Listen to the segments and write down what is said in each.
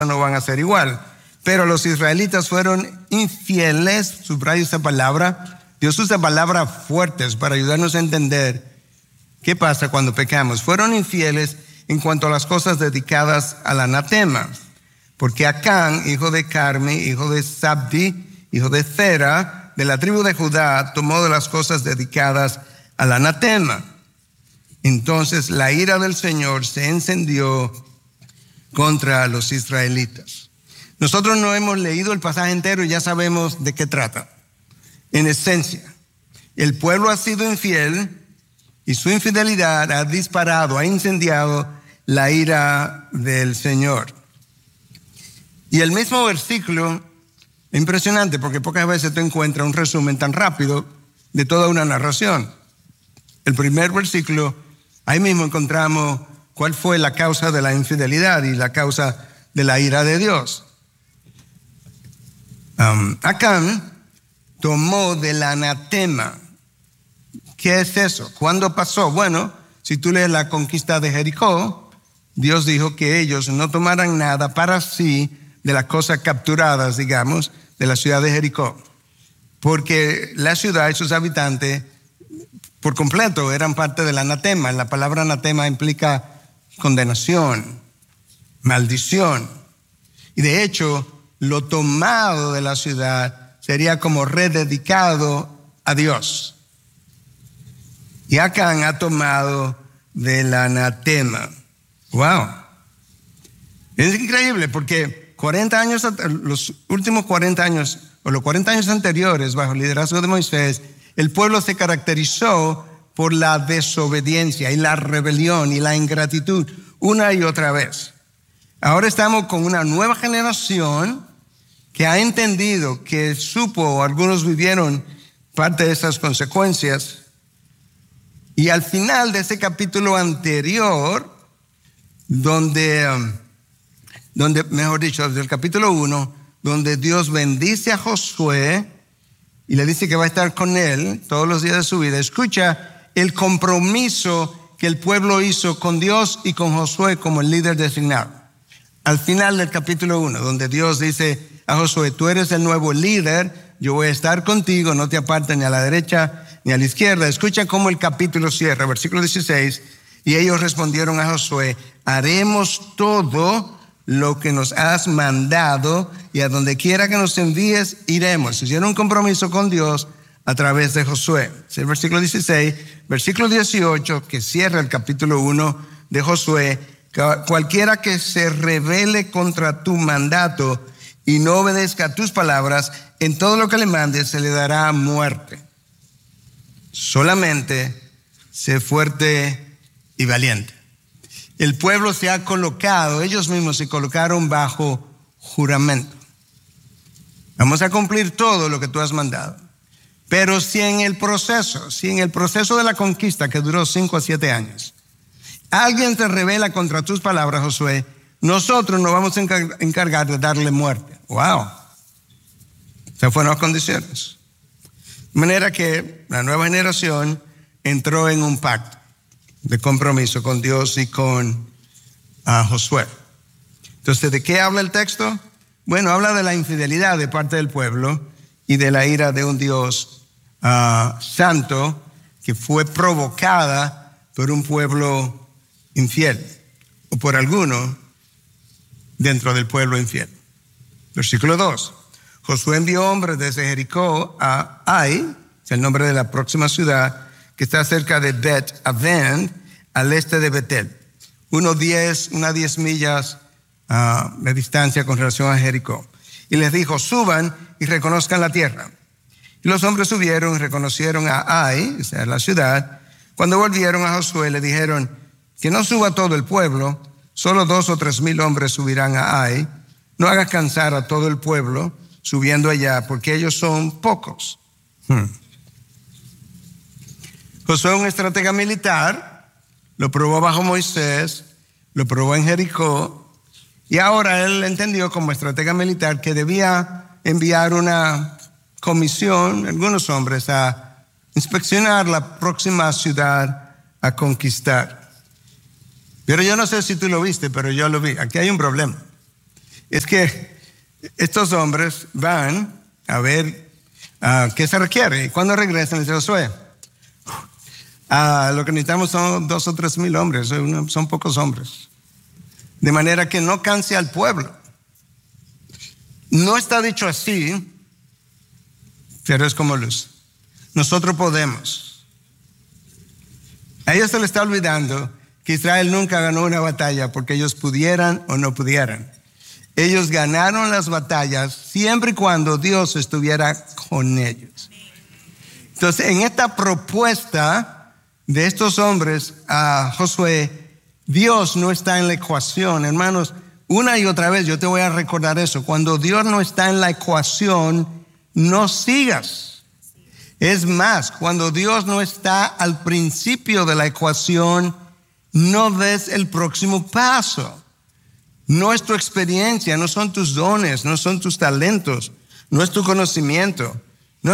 no van a ser igual. Pero los israelitas fueron infieles, subrayo esa palabra. Dios usa palabras fuertes para ayudarnos a entender qué pasa cuando pecamos. Fueron infieles en cuanto a las cosas dedicadas al anatema. Porque Acán, hijo de Carmi, hijo de Sabdi, hijo de Zera, de la tribu de Judá, tomó de las cosas dedicadas al anatema. Entonces la ira del Señor se encendió contra los israelitas. Nosotros no hemos leído el pasaje entero y ya sabemos de qué trata. En esencia, el pueblo ha sido infiel y su infidelidad ha disparado, ha incendiado la ira del Señor. Y el mismo versículo, impresionante porque pocas veces tú encuentras un resumen tan rápido de toda una narración. El primer versículo, ahí mismo encontramos cuál fue la causa de la infidelidad y la causa de la ira de Dios. Acán tomó del anatema. ¿Qué es eso? ¿Cuándo pasó? Bueno, si tú lees la conquista de Jericó, Dios dijo que ellos no tomaran nada para sí de las cosas capturadas, digamos, de la ciudad de Jericó. Porque la ciudad y sus habitantes por completo eran parte del anatema. La palabra anatema implica condenación, maldición. Y de hecho, lo tomado de la ciudad sería como rededicado a Dios. Y Acán ha tomado del anatema. Wow. Es increíble porque 40 años, los últimos 40 años, o los 40 años anteriores, bajo el liderazgo de Moisés, el pueblo se caracterizó por la desobediencia y la rebelión y la ingratitud una y otra vez. Ahora estamos con una nueva generación que ha entendido, que supo, algunos vivieron parte de esas consecuencias. Y al final de ese capítulo anterior, donde mejor dicho, del capítulo 1, donde Dios bendice a Josué y le dice que va a estar con él todos los días de su vida. Escucha el compromiso que el pueblo hizo con Dios y con Josué como el líder designado. Al final del capítulo 1, donde Dios dice a Josué, tú eres el nuevo líder, yo voy a estar contigo, no te apartes ni a la derecha ni a la izquierda. Escucha cómo el capítulo cierra, versículo 16, y ellos respondieron a Josué, haremos todo lo que nos has mandado y a donde quiera que nos envíes, iremos. Hicieron un compromiso con Dios a través de Josué. Es el versículo 16, versículo 18, que cierra el capítulo 1 de Josué. Cualquiera que se rebele contra tu mandato y no obedezca a tus palabras, en todo lo que le mandes se le dará muerte. Solamente sé fuerte y valiente. El pueblo se ha colocado, ellos mismos se colocaron bajo juramento. Vamos a cumplir todo lo que tú has mandado. Pero si en el proceso de la conquista, que duró 5 a 7 años, alguien se rebela contra tus palabras, Josué, nosotros nos vamos a encargar de darle muerte. Wow. Esas fueron las condiciones. De manera que la nueva generación entró en un pacto de compromiso con Dios y con Josué. Entonces, ¿de qué habla el texto? Bueno, habla de la infidelidad de parte del pueblo y de la ira de un Dios santo que fue provocada por un pueblo infiel o por alguno dentro del pueblo infiel. Versículo 2. Josué envió hombres desde Jericó a Ai, es el nombre de la próxima ciudad, que está cerca de Bet Aven, al este de Betel. Unas 10 millas de distancia con relación a Jericó. Y les dijo, suban y reconozcan la tierra. Y los hombres subieron y reconocieron a Ai, o sea, la ciudad. Cuando volvieron a Josué le dijeron, que no suba todo el pueblo, solo 2 o 3 mil hombres subirán a Ai. No hagas cansar a todo el pueblo subiendo allá, porque ellos son pocos. Josué, un estratega militar, lo probó bajo Moisés, lo probó en Jericó, y ahora él entendió como estratega militar que debía enviar una comisión, algunos hombres, a inspeccionar la próxima ciudad a conquistar. Pero yo no sé si tú lo viste, pero yo lo vi. Aquí hay un problema. es que estos hombres van a ver qué se requiere. Y cuando regresan, dice Josué, lo que necesitamos son 2 o 3 mil hombres, son pocos hombres. De manera que no canse al pueblo. No está dicho así, pero es como luz. Nosotros podemos. A ellos se les está olvidando que Israel nunca ganó una batalla porque ellos pudieran o no pudieran. Ellos ganaron las batallas siempre y cuando Dios estuviera con ellos. Entonces, en esta propuesta de estos hombres a Josué, Dios no está en la ecuación. Hermanos, una y otra vez yo te voy a recordar eso. Cuando Dios no está en la ecuación, no sigas. Es más, cuando Dios no está al principio de la ecuación, no des el próximo paso. No es tu experiencia, no son tus dones, no son tus talentos, no es tu conocimiento. No.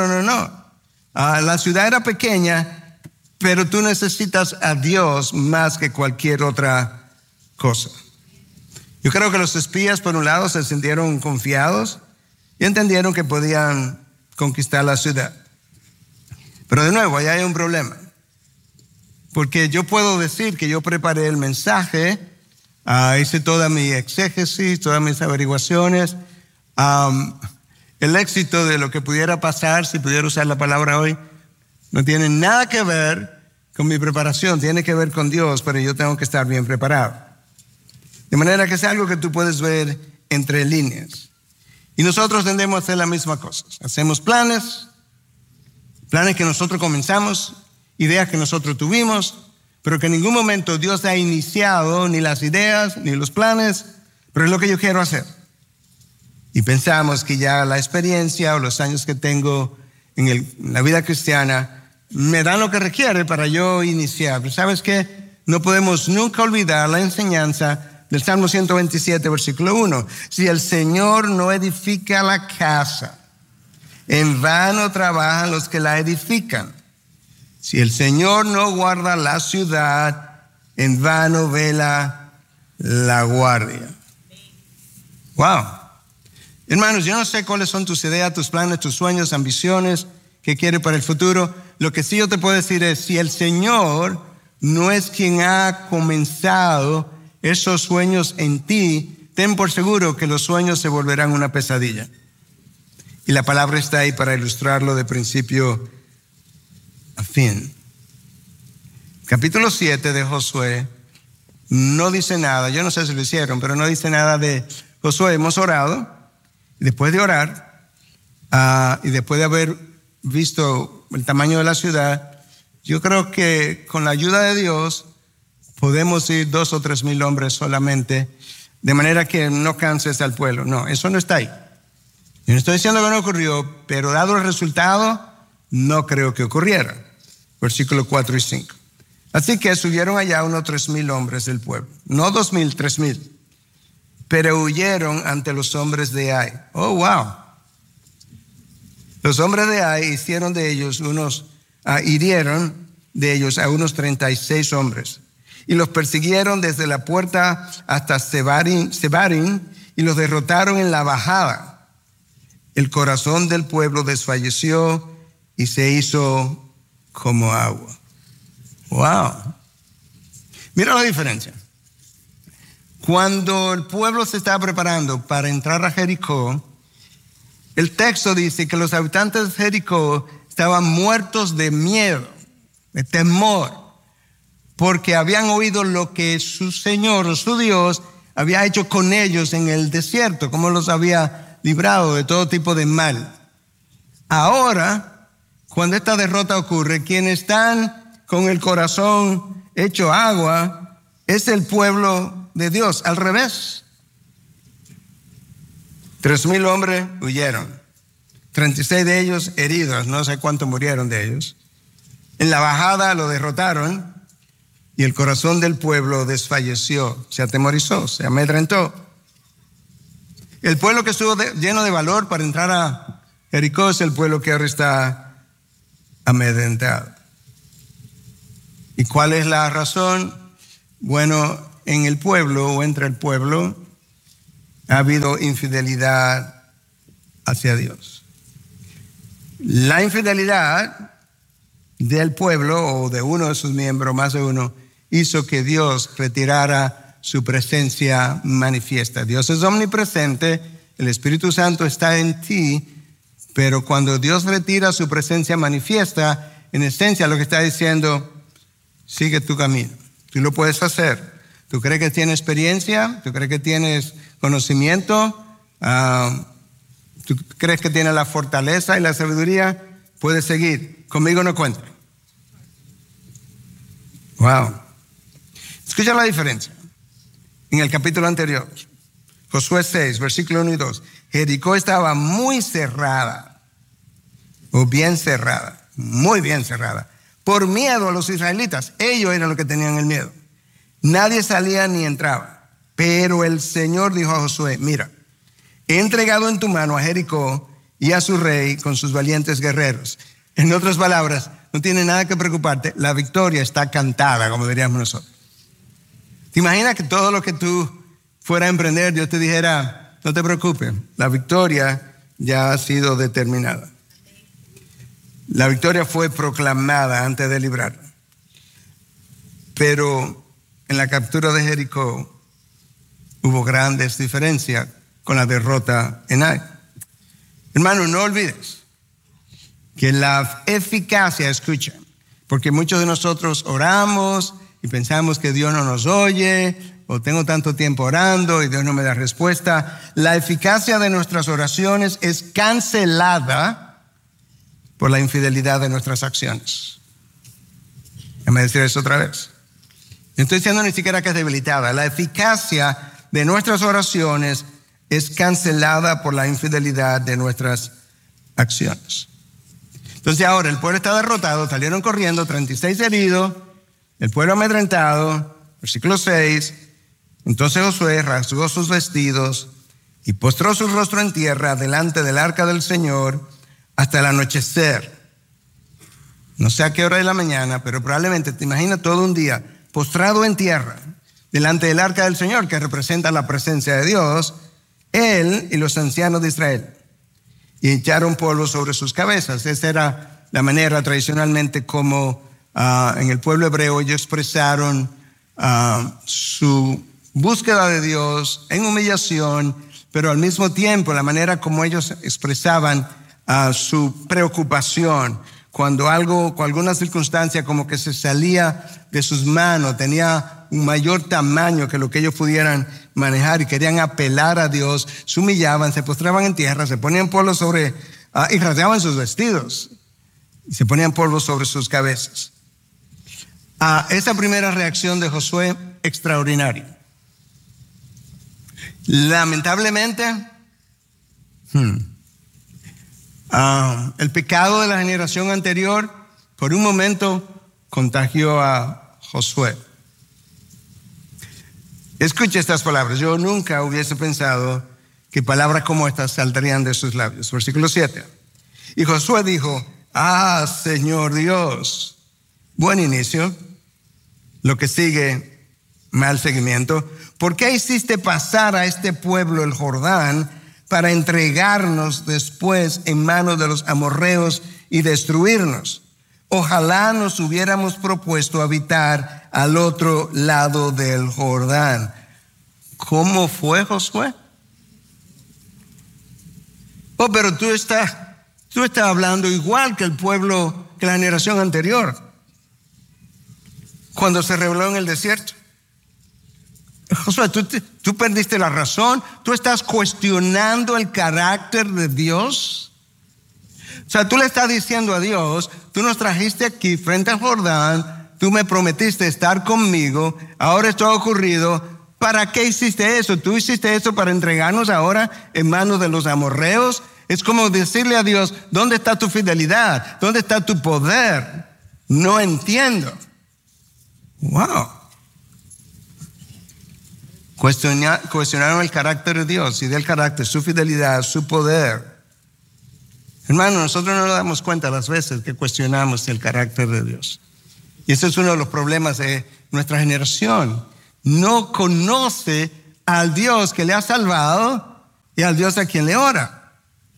La ciudad era pequeña, pero tú necesitas a Dios más que cualquier otra cosa. Yo creo que los espías, por un lado, se sintieron confiados y entendieron que podían conquistar la ciudad. Pero de nuevo, ahí hay un problema. Porque yo puedo decir que yo preparé el mensaje, hice toda mi exégesis, todas mis averiguaciones. El éxito de lo que pudiera pasar, si pudiera usar la palabra hoy, no tiene nada que ver con mi preparación, tiene que ver con Dios, pero yo tengo que estar bien preparado. De manera que es algo que tú puedes ver entre líneas. Y nosotros tendemos a hacer la misma cosa. Hacemos planes que nosotros comenzamos, ideas que nosotros tuvimos, pero que en ningún momento Dios ha iniciado ni las ideas ni los planes, pero es lo que yo quiero hacer. Y pensamos que ya la experiencia o los años que tengo en la vida cristiana me dan lo que requiere para yo iniciar. Pero ¿sabes qué? No podemos nunca olvidar la enseñanza del Salmo 127, versículo 1. Si el Señor no edifica la casa, en vano trabajan los que la edifican. Si el Señor no guarda la ciudad, en vano vela la guardia. Wow. Hermanos, yo no sé cuáles son tus ideas, tus planes, tus sueños, ambiciones, qué quieres para el futuro. Lo que sí yo te puedo decir es, si el Señor no es quien ha comenzado esos sueños en ti, ten por seguro que los sueños se volverán una pesadilla. Y la palabra está ahí para ilustrarlo de principio a fin. Capítulo 7 de Josué no dice nada, yo no sé si lo hicieron, pero no dice nada de Josué. Hemos orado, y después de orar, y después de haber visto el tamaño de la ciudad, yo creo que con la ayuda de Dios podemos ir 2 o 3 mil hombres solamente, de manera que no canses al pueblo. No, eso no está ahí. Yo no estoy diciendo que no ocurrió, pero dado el resultado, no creo que ocurriera. Versículos 4 y 5. Así que subieron allá unos 3 mil hombres del pueblo. No 2 mil, 3 mil. Pero huyeron ante los hombres de Ai. Oh, wow. Los hombres de Ai hicieron de ellos hirieron de ellos a unos 36 hombres. Y los persiguieron desde la puerta hasta Sebarim y los derrotaron en la bajada. El corazón del pueblo desfalleció y se hizo como agua. Wow. Mira la diferencia. Cuando el pueblo se estaba preparando para entrar a Jericó, el texto dice que los habitantes de Jericó estaban muertos de miedo, de temor, porque habían oído lo que su Señor o su Dios había hecho con ellos en el desierto, cómo los había librado de todo tipo de mal. Ahora, cuando esta derrota ocurre, quienes están con el corazón hecho agua es el pueblo de Dios. Al revés. 3,000 hombres huyeron. 36 de ellos heridos. No sé cuántos murieron de ellos. En la bajada lo derrotaron y el corazón del pueblo desfalleció, se atemorizó, se amedrentó. El pueblo que estuvo lleno de valor para entrar a Jericó es el pueblo que ahora está amedrentado. ¿Y cuál es la razón? Bueno, en el pueblo o entre el pueblo ha habido infidelidad hacia Dios. La infidelidad del pueblo o de uno de sus miembros, más de uno, hizo que Dios retirara su presencia manifiesta. Dios es omnipresente, el Espíritu Santo está en ti, pero cuando Dios retira su presencia manifiesta, en esencia lo que está diciendo, sigue tu camino. Tú lo puedes hacer. ¿Tú crees que tienes experiencia? ¿Tú crees que tienes conocimiento? ¿Tú crees que tienes la fortaleza y la sabiduría? Puedes seguir. Conmigo no cuenta. Wow. Escucha la diferencia. En el capítulo anterior, Josué 6, versículo 1 y 2. Jericó estaba muy cerrada, o bien cerrada, muy bien cerrada, por miedo a los israelitas. Ellos eran los que tenían el miedo. Nadie salía ni entraba. Pero el Señor dijo a Josué, mira, he entregado en tu mano a Jericó y a su rey con sus valientes guerreros. En otras palabras, no tienes nada que preocuparte. La victoria está cantada, como diríamos nosotros. ¿Te imaginas que todo lo que tú fueras a emprender, Dios te dijera, no te preocupes, la victoria ya ha sido determinada? La victoria fue proclamada antes de librar. Pero en la captura de Jericó hubo grandes diferencias con la derrota en Ai. Hermano, no olvides que la eficacia, escucha, porque muchos de nosotros oramos y pensamos que Dios no nos oye, o tengo tanto tiempo orando y Dios no me da respuesta. La eficacia de nuestras oraciones es cancelada por la infidelidad de nuestras acciones. Déjame decir eso otra vez. No estoy diciendo ni siquiera que es debilitada. La eficacia de nuestras oraciones es cancelada por la infidelidad de nuestras acciones. Entonces ahora el pueblo está derrotado, salieron corriendo, 36 heridos, el pueblo amedrentado, versículo 6. Entonces Josué rasgó sus vestidos y postró su rostro en tierra delante del arca del Señor hasta el anochecer. No sé a qué hora de la mañana, pero probablemente te imaginas todo un día postrado en tierra delante del arca del Señor, que representa la presencia de Dios, él y los ancianos de Israel. Y echaron polvo sobre sus cabezas. Esa era la manera tradicionalmente como en el pueblo hebreo ellos expresaron su búsqueda de Dios en humillación, pero al mismo tiempo la manera como ellos expresaban su preocupación cuando algo, con alguna circunstancia como que se salía de sus manos, tenía un mayor tamaño que lo que ellos pudieran manejar y querían apelar a Dios, se humillaban, se postraban en tierra, se ponían polvo sobre, y rasgaban sus vestidos, y se ponían polvo sobre sus cabezas. Esa primera reacción de Josué, extraordinaria. Lamentablemente, el pecado de la generación anterior por un momento contagió a Josué. Escuche estas palabras. Yo nunca hubiese pensado que palabras como estas saltarían de sus labios. Versículo 7. Y Josué dijo, Señor Dios, buen inicio. Lo que sigue, mal seguimiento. ¿Por qué hiciste pasar a este pueblo el Jordán para entregarnos después en manos de los amorreos y destruirnos? Ojalá nos hubiéramos propuesto habitar al otro lado del Jordán. ¿Cómo fue, Josué? Pero tú estás hablando igual que el pueblo, que la generación anterior, cuando se rebeló en el desierto. Josué, tú perdiste la razón. Tú estás cuestionando el carácter de Dios. O sea, tú le estás diciendo a Dios, tú nos trajiste aquí frente al Jordán, tú me prometiste estar conmigo, ahora esto ha ocurrido. ¿Para qué hiciste eso? ¿Tú hiciste eso para entregarnos ahora en manos de los amorreos? Es como decirle a Dios, ¿dónde está tu fidelidad? ¿Dónde está tu poder? No entiendo. Wow. Cuestionaron el carácter de Dios y del carácter, su fidelidad, su poder. Hermano, nosotros no nos damos cuenta las veces que cuestionamos el carácter de Dios. Y ese es uno de los problemas de nuestra generación. No conoce al Dios que le ha salvado y al Dios a quien le ora.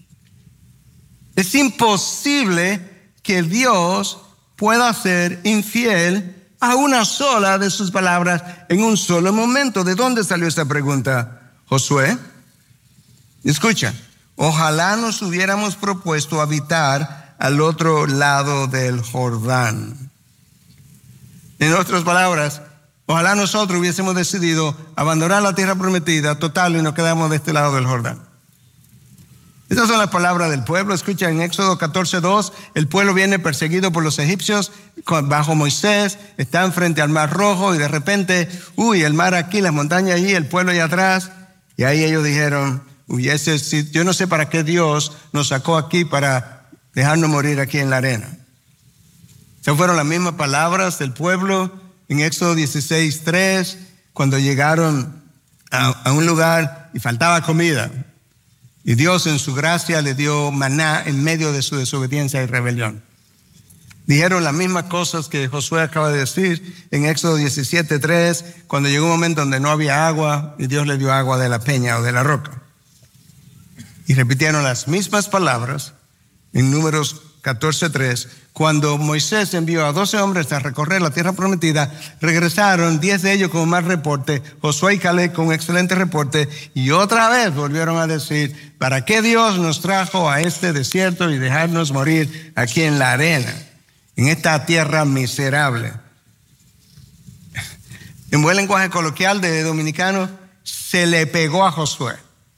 Es imposible que Dios pueda ser infiel a una sola de sus palabras en un solo momento. ¿De dónde salió esta pregunta, Josué? Escucha, ojalá nos hubiéramos propuesto habitar al otro lado del Jordán. En otras palabras, ojalá nosotros hubiésemos decidido abandonar la tierra prometida total y nos quedamos de este lado del Jordán. Estas son las palabras del pueblo. Escucha, en Éxodo 14:2, el pueblo viene perseguido por los egipcios bajo Moisés, están frente al Mar Rojo y de repente, el mar aquí, las montañas allí, el pueblo allá atrás. Y ahí ellos dijeron, yo no sé para qué Dios nos sacó aquí para dejarnos morir aquí en la arena. Esas fueron las mismas palabras del pueblo en Éxodo 16:3, cuando llegaron a un lugar y faltaba comida. Y Dios en su gracia le dio maná en medio de su desobediencia y rebelión. Dijeron las mismas cosas que Josué acaba de decir en Éxodo 17:3, cuando llegó un momento donde no había agua y Dios le dio agua de la peña o de la roca. Y repitieron las mismas palabras en Números 14:3, cuando Moisés envió a 12 hombres a recorrer la tierra prometida. Regresaron 10 de ellos con un mal reporte, Josué y Caleb con un excelente reporte, y otra vez volvieron a decir, ¿para qué Dios nos trajo a este desierto y dejarnos morir aquí en la arena, en esta tierra miserable? En buen lenguaje coloquial de dominicano, se le pegó a Josué.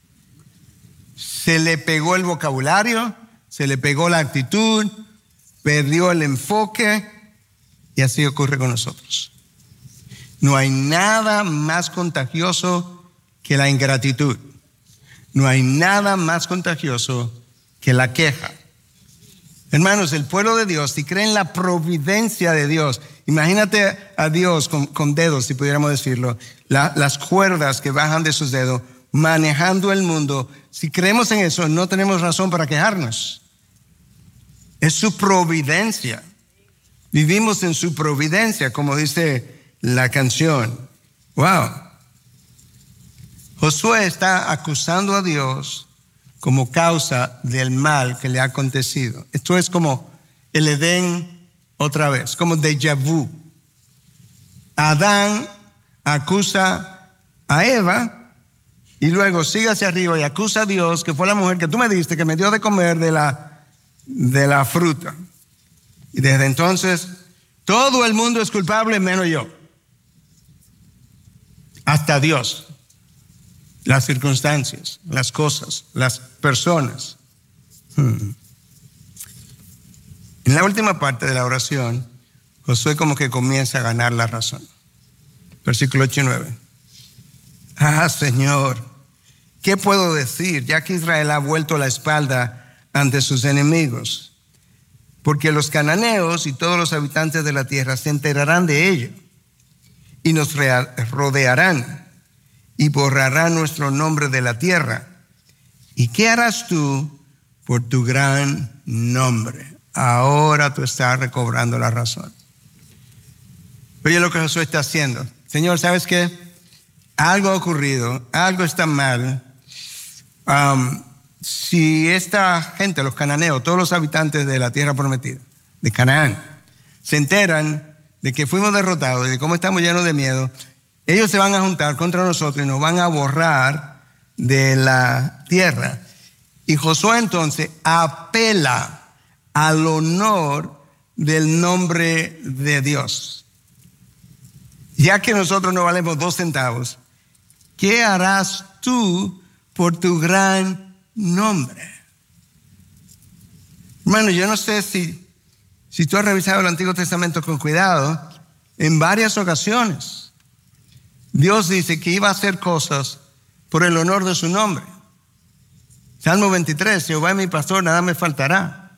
Se le pegó el vocabulario, se le pegó la actitud, perdió el enfoque, y así ocurre con nosotros. No hay nada más contagioso que la ingratitud. No hay nada más contagioso que la queja. Hermanos, el pueblo de Dios, si creen en la providencia de Dios, imagínate a Dios con dedos, si pudiéramos decirlo, las cuerdas que bajan de sus dedos, manejando el mundo. Si creemos en eso, no tenemos razón para quejarnos. Es su providencia. Vivimos en su providencia, como dice la canción. Wow. Josué está acusando a Dios como causa del mal que le ha acontecido. Esto es como el Edén otra vez, como déjà vu. Adán acusa a Eva y luego sigue hacia arriba y acusa a Dios, que fue la mujer que tú me diste, que me dio de comer de la fruta. Y desde entonces todo el mundo es culpable menos yo. Hasta Dios, las circunstancias, las cosas, las personas. En la última parte de la oración, Josué como que comienza a ganar la razón. Versículo 8 y 9. Señor, ¿qué puedo decir? Ya que Israel ha vuelto la espalda ante sus enemigos, porque los cananeos y todos los habitantes de la tierra se enterarán de ello y nos rodearán y borrarán nuestro nombre de la tierra. ¿Y qué harás tú por tu gran nombre? Ahora tú estás recobrando la razón. Oye lo que Josué está haciendo. Señor, ¿sabes qué? Algo ha ocurrido, algo está mal. Si esta gente, los cananeos, todos los habitantes de la tierra prometida, de Canaán, se enteran de que fuimos derrotados y de cómo estamos llenos de miedo, ellos se van a juntar contra nosotros y nos van a borrar de la tierra. Y Josué entonces apela al honor del nombre de Dios. Ya que nosotros no valemos 2 centavos, ¿qué harás tú por tu gran nombre? Hermano, yo no sé si tú has revisado el Antiguo Testamento con cuidado. En varias ocasiones Dios dice que iba a hacer cosas por el honor de su nombre. Salmo 23, Jehová es mi pastor, nada me faltará.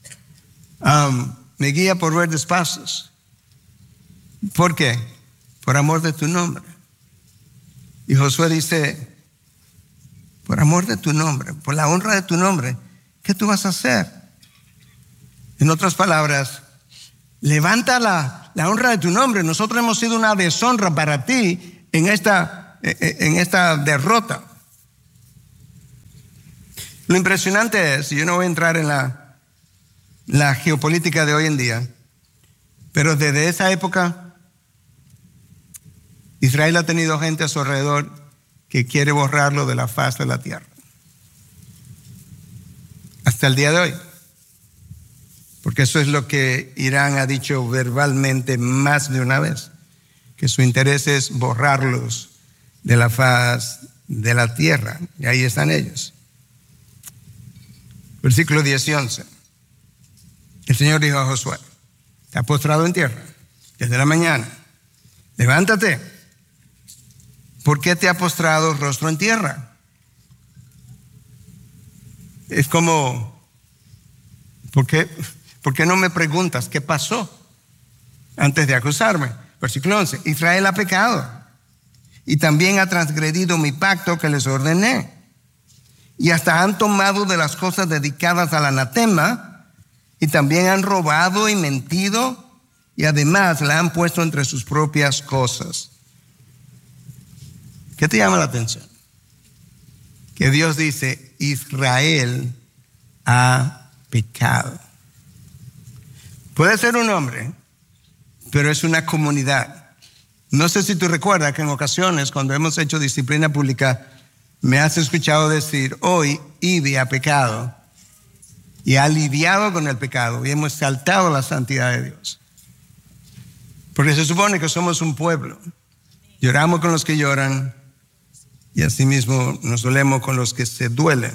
Me guía por verdes pastos. ¿Por qué? Por amor de tu nombre. Y Josué dice, por amor de tu nombre, por la honra de tu nombre, ¿qué tú vas a hacer? En otras palabras, levanta la honra de tu nombre. Nosotros hemos sido una deshonra para ti en esta derrota. Lo impresionante es, y yo no voy a entrar en la geopolítica de hoy en día, pero desde esa época Israel ha tenido gente a su alrededor que quiere borrarlo de la faz de la tierra. Hasta el día de hoy. Porque eso es lo que Irán ha dicho verbalmente más de una vez, que su interés es borrarlos de la faz de la tierra. Y ahí están ellos. Versículo 10 y 11. El Señor dijo a Josué: te has postrado en tierra desde la mañana. Levántate. ¿Por qué te has postrado rostro en tierra? Es como, ¿por qué no me preguntas qué pasó antes de acusarme? Versículo 11. Israel ha pecado y también ha transgredido mi pacto que les ordené. Y hasta han tomado de las cosas dedicadas al anatema y también han robado y mentido y además la han puesto entre sus propias cosas. ¿Qué te llama la atención? Que Dios dice: Israel ha pecado. Puede ser un hombre, pero es una comunidad. No sé si tú recuerdas que en ocasiones cuando hemos hecho disciplina pública me has escuchado decir: hoy Ivy ha pecado y ha lidiado con el pecado y hemos exaltado la santidad de Dios. Porque se supone que somos un pueblo. Lloramos con los que lloran y asimismo nos dolemos con los que se duelen.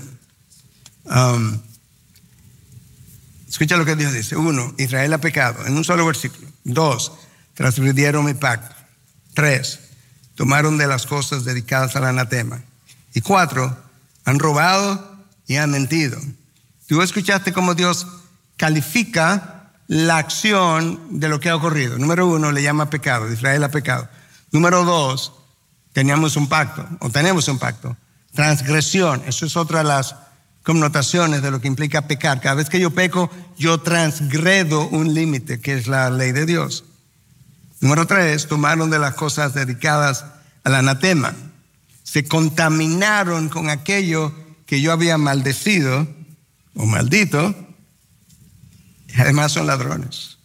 Escucha lo que Dios dice. 1, Israel ha pecado, en un solo versículo. 2, transgredieron mi pacto. 3, tomaron de las cosas dedicadas al anatema. Y 4, han robado y han mentido. Tú escuchaste cómo Dios califica la acción de lo que ha ocurrido. Número 1, le llama pecado. Israel ha pecado. Número 2, tenemos un pacto. Transgresión, eso es otra de las connotaciones de lo que implica pecar. Cada vez que yo peco, yo transgredo un límite, que es la ley de Dios. Número 3, tomaron de las cosas dedicadas al anatema. Se contaminaron con aquello que yo había maldecido o maldito, y además son ladrones.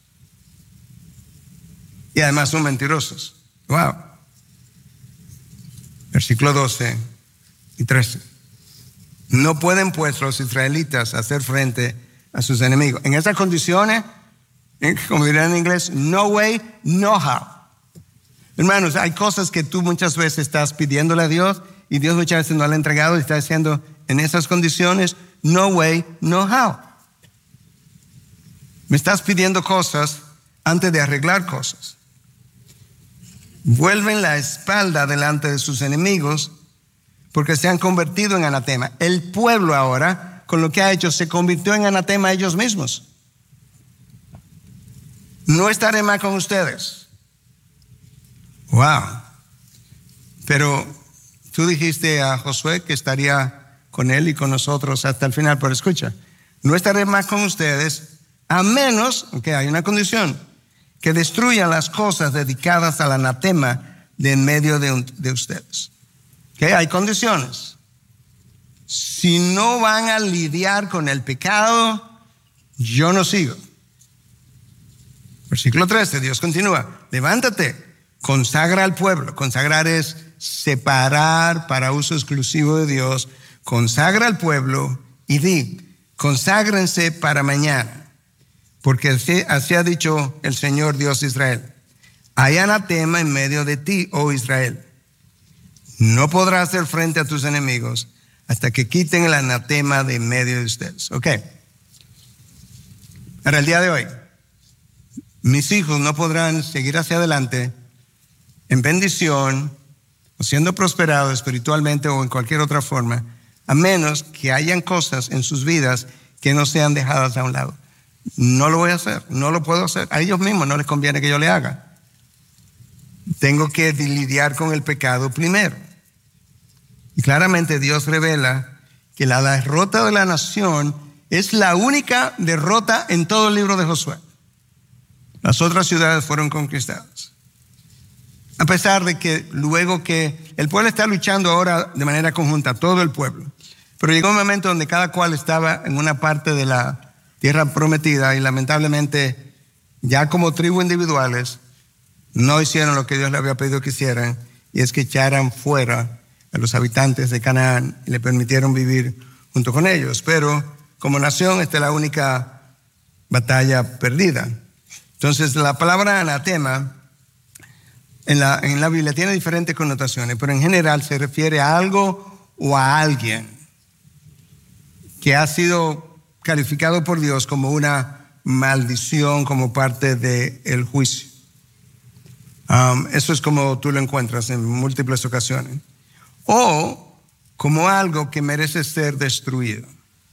Y además son mentirosos. Wow. Versículo 12 y 13. No pueden pues los israelitas hacer frente a sus enemigos. En esas condiciones, como dirían en inglés, no way, no how. Hermanos, hay cosas que tú muchas veces estás pidiéndole a Dios y Dios muchas veces no le ha entregado y está diciendo: en esas condiciones, no way, no how. Me estás pidiendo cosas antes de arreglar cosas. Vuelven la espalda delante de sus enemigos porque se han convertido en anatema. El pueblo ahora, con lo que ha hecho, se convirtió en anatema ellos mismos. No estaré más con ustedes. Wow. Pero tú dijiste a Josué que estaría con él y con nosotros hasta el final. Pero escucha, no estaré más con ustedes a menos, que hay una condición, que destruyan las cosas dedicadas al anatema de en medio de ustedes. ¿Okay? Hay condiciones. Si no van a lidiar con el pecado, yo no sigo. Versículo 13, Dios continúa: levántate, consagra al pueblo. Consagrar es separar para uso exclusivo de Dios. Consagra al pueblo y di: conságrense para mañana, porque así ha dicho el Señor Dios de Israel: hay anatema en medio de ti, oh Israel. No podrás hacer frente a tus enemigos hasta que quiten el anatema de en medio de ustedes. Ok. Para el día de hoy, mis hijos no podrán seguir hacia adelante en bendición o siendo prosperados espiritualmente o en cualquier otra forma, a menos que hayan cosas en sus vidas que no sean dejadas a un lado. No lo voy a hacer, no lo puedo hacer. A ellos mismos no les conviene que yo le haga. Tengo que lidiar con el pecado primero. Y claramente Dios revela que la derrota de la nación es la única derrota en todo el libro de Josué. Las otras ciudades fueron conquistadas. A pesar de que luego que el pueblo está luchando ahora de manera conjunta, todo el pueblo. Pero llegó un momento donde cada cual estaba en una parte de la tierra prometida y lamentablemente ya como tribu individuales no hicieron lo que Dios les había pedido que hicieran, y es que echaran fuera a los habitantes de Canaán y le permitieron vivir junto con ellos. Pero como nación esta es la única batalla perdida. Entonces la palabra anatema en la Biblia tiene diferentes connotaciones, pero en general se refiere a algo o a alguien que ha sido calificado por Dios como una maldición, como parte del juicio. Eso es como tú lo encuentras en múltiples ocasiones. O como algo que merece ser destruido.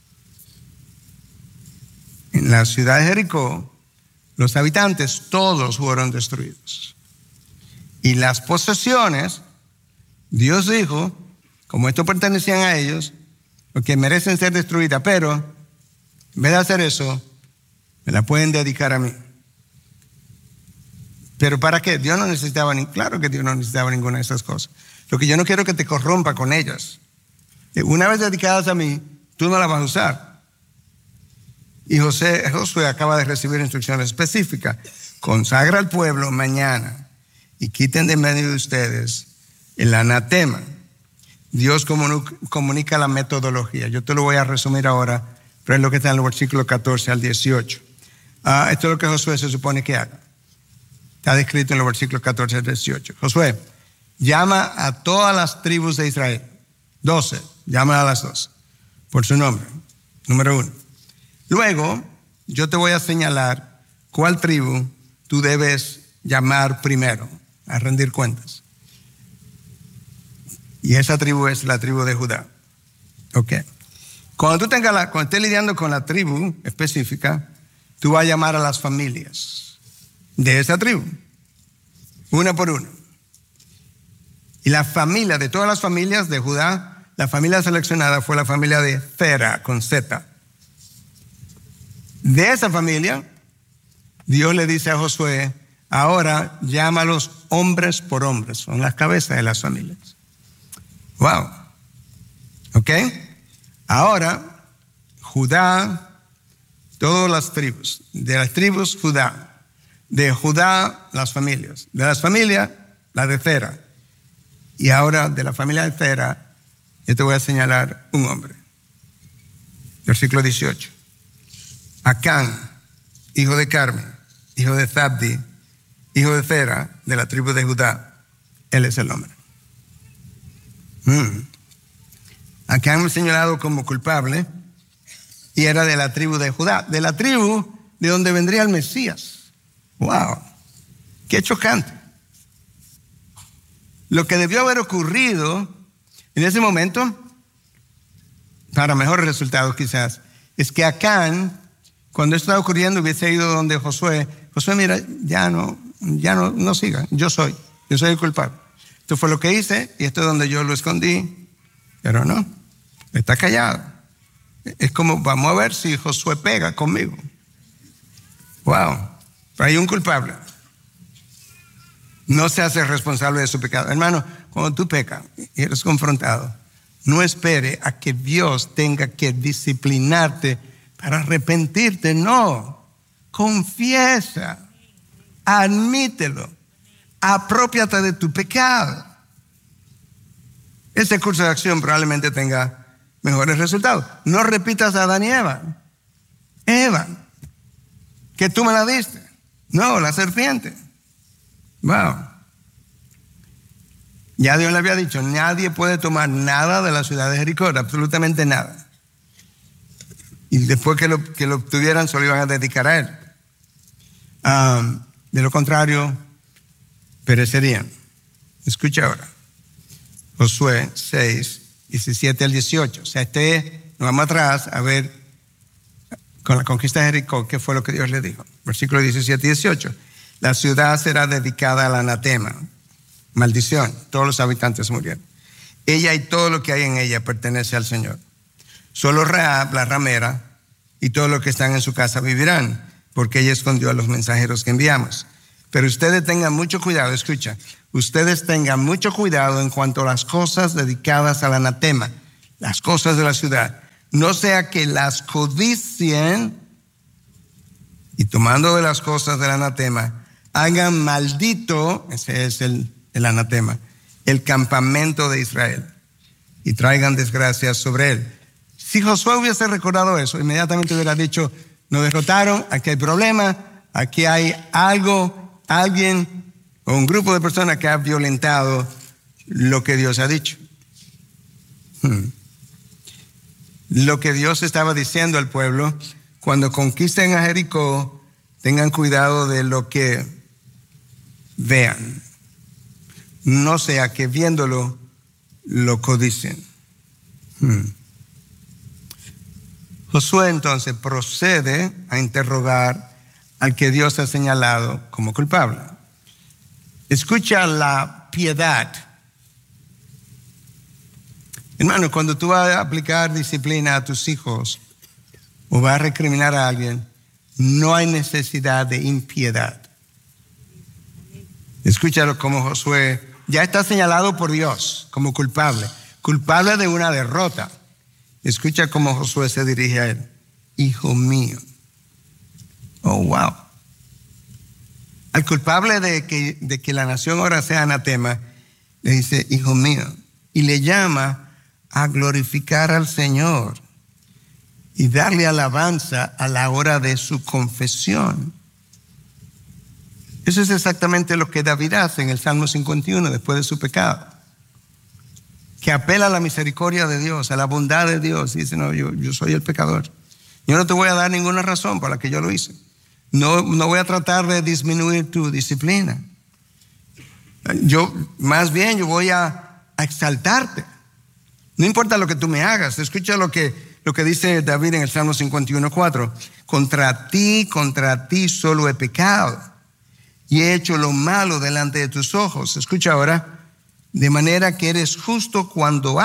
En la ciudad de Jericó, los habitantes todos fueron destruidos. Y las posesiones, Dios dijo, como esto pertenecían a ellos, que merecen ser destruidas, pero en vez de hacer eso, me la pueden dedicar a mí. ¿Pero para qué? Dios no necesitaba, claro que Dios no necesitaba ninguna de esas cosas. Lo que yo no quiero es que te corrompa con ellas. Una vez dedicadas a mí, tú no las vas a usar. Y Josué acaba de recibir instrucciones específicas. Consagra al pueblo mañana y quiten de medio de ustedes el anatema. Dios comunica la metodología. Yo te lo voy a resumir ahora, pero es lo que está en el versículo 14 al 18. Esto es lo que Josué se supone que haga. Está descrito en los versículos 14 al 18. Josué, llama a todas las tribus de Israel. 12, llama a las 12 por su nombre. Número 1. Luego, yo te voy a señalar cuál tribu tú debes llamar primero a rendir cuentas. Y esa tribu es la tribu de Judá. Ok. Cuando estés lidiando con la tribu específica, tú vas a llamar a las familias de esa tribu, una por una. Y la familia, de todas las familias de Judá, la familia seleccionada fue la familia de Zera, con Z. De esa familia, Dios le dice a Josué, ahora llámalos hombres por hombres, son las cabezas de las familias. Wow. Ok. Ahora, Judá, todas las tribus, de las tribus Judá, de Judá las familias, de las familias la de Zera, y ahora de la familia de Zera yo te voy a señalar un hombre. Versículo 18. Acán, hijo de Carmi, hijo de Zabdi, hijo de Zera, de la tribu de Judá. Él es el hombre. Acán es señalado como culpable y era de la tribu de Judá, de la tribu de donde vendría el Mesías. Wow, qué chocante. Lo que debió haber ocurrido en ese momento, para mejores resultados quizás, es que Acán, cuando esto estaba ocurriendo, hubiese ido donde Josué. Josué, mira, ya no siga, yo soy el culpable. Esto fue lo que hice y esto es donde yo lo escondí, pero no, está callado. Es como, vamos a ver si Josué pega conmigo. Wow, pero hay un culpable. No se hace responsable de su pecado. Hermano, cuando tú pecas y eres confrontado, no espere a que Dios tenga que disciplinarte para arrepentirte. No, confiesa, admítelo, aprópiate de tu pecado. Ese curso de acción probablemente tenga mejores resultados. No repitas a Adán y Eva. Eva, que tú me la diste. No, la serpiente. Wow. Ya Dios le había dicho, nadie puede tomar nada de la ciudad de Jericó, absolutamente nada. Y después que lo obtuvieran, se lo iban a dedicar a él. De lo contrario, perecerían. Escucha ahora. Josué 6, 17 al 18. O sea, nos vamos atrás a ver con la conquista de Jericó, qué fue lo que Dios le dijo. Versículos 17 y 18. La ciudad será dedicada al anatema, maldición, todos los habitantes murieron. Ella y todo lo que hay en ella pertenece al Señor. Solo Rahab, la ramera, y todos los que están en su casa vivirán, porque ella escondió a los mensajeros que enviamos. Pero ustedes tengan mucho cuidado, escucha, ustedes tengan mucho cuidado en cuanto a las cosas dedicadas al anatema, las cosas de la ciudad. No sea que las codicien y tomando de las cosas del anatema, hagan maldito, ese es el anatema, el campamento de Israel y traigan desgracias sobre él. Si Josué hubiese recordado eso, inmediatamente hubiera dicho, nos derrotaron, aquí hay problema, aquí hay algo, alguien o un grupo de personas que ha violentado lo que Dios ha dicho. Lo que Dios estaba diciendo al pueblo, cuando conquisten a Jericó, tengan cuidado de lo que vean. No sea que viéndolo, lo codicien. Josué entonces procede a interrogar al que Dios ha señalado como culpable. Escucha la piedad. Hermano, cuando tú vas a aplicar disciplina a tus hijos o vas a recriminar a alguien, no hay necesidad de impiedad. Escúchalo como Josué ya está señalado por Dios como culpable de una derrota. Escucha cómo Josué se dirige a él. Hijo mío. Oh, wow. Al culpable de que la nación ahora sea anatema, le dice, hijo mío. Y le llama a glorificar al Señor y darle alabanza a la hora de su confesión. Eso es exactamente lo que David hace en el Salmo 51 después de su pecado. Que apela a la misericordia de Dios, a la bondad de Dios. Y dice, no, yo soy el pecador. Yo no te voy a dar ninguna razón por la que yo lo hice. No voy a tratar de disminuir tu disciplina. Más bien, yo voy a exaltarte. No importa lo que tú me hagas. Escucha lo que dice David en el Salmo 51:4. Contra ti solo he pecado y he hecho lo malo delante de tus ojos. Escucha ahora. De manera que eres justo cuando